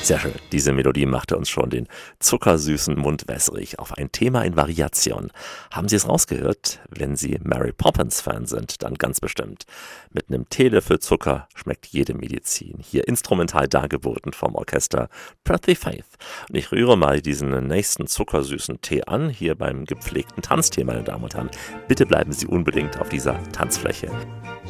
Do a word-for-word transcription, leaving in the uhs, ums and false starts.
Sehr schön. Diese Melodie machte uns schon den zuckersüßen Mund wässrig auf ein Thema in Variation. Haben Sie es rausgehört? Wenn Sie Mary Poppins-Fan sind, dann ganz bestimmt. Mit einem Teelöffel Zucker schmeckt jede Medizin. Hier instrumental dargeboten vom Orchester Perthy Faith. Und ich rühre mal diesen nächsten zuckersüßen Tee an, hier beim gepflegten Tanztee, meine Damen und Herren. Bitte bleiben Sie unbedingt auf dieser Tanzfläche.